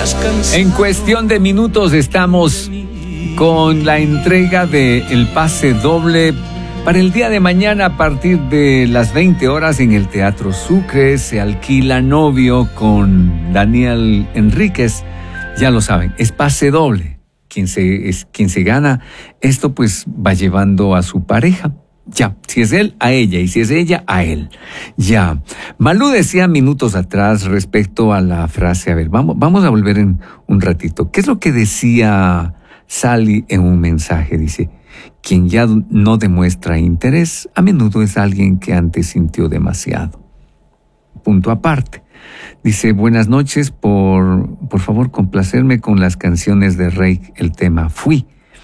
En cuestión de minutos estamos con la entrega del pase doble para el día de mañana a partir de las 20 horas en el Teatro Sucre. Se alquila Novio con Daniel Enríquez. Ya lo saben, es pase doble. Quien se gana esto pues va llevando a su pareja. Ya, si es él, a ella, y si es ella, a él. Ya. Malú decía minutos atrás respecto a la frase, a ver, vamos a volver en un ratito. ¿Qué es lo que decía Sally en un mensaje? Dice, quien ya no demuestra interés, a menudo es alguien que antes sintió demasiado. Punto aparte. Dice, buenas noches, por favor complacerme con las canciones de Rey, el tema Fui.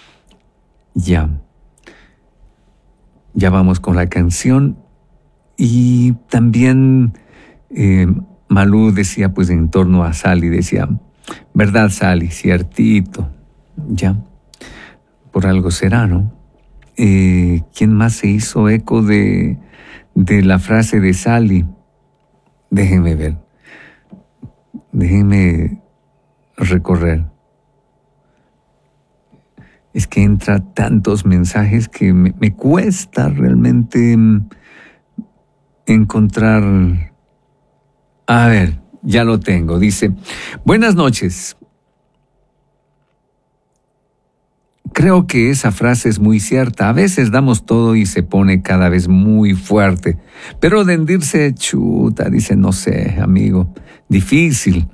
Ya vamos con la canción. Y también Malú decía, pues en torno a Sally, decía, ¿verdad, Sally? Ciertito. Ya, por algo será, ¿no? ¿Quién más se hizo eco de la frase de Sally? Déjenme ver. Déjenme recorrer. Es que entra tantos mensajes que me cuesta realmente encontrar. A ver, ya lo tengo. Dice, buenas noches. Creo que esa frase es muy cierta. A veces damos todo y se pone cada vez muy fuerte. Pero de rendirse, chuta, dice, no sé, amigo, difícil.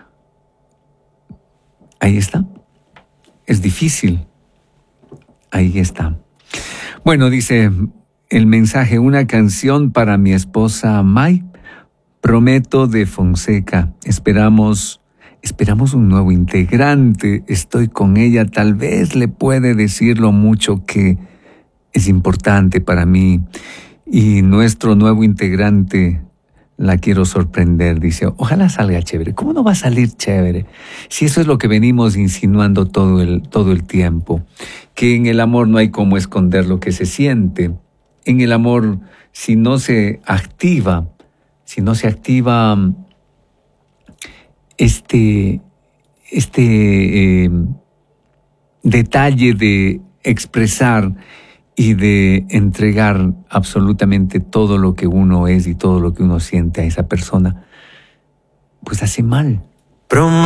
Ahí está. Es difícil. Ahí está. Bueno, dice el mensaje, una canción para mi esposa May, Prometo de Fonseca. Esperamos un nuevo integrante. Estoy con ella. Tal vez le puede decir lo mucho que es importante para mí. Y nuestro nuevo integrante la quiero sorprender. Dice, ojalá salga chévere. ¿Cómo no va a salir chévere? Si eso es lo que venimos insinuando todo el tiempo. Que en el amor no hay cómo esconder lo que se siente. En el amor, si no se activa este detalle de expresar y de entregar absolutamente todo lo que uno es y todo lo que uno siente a esa persona, pues hace mal.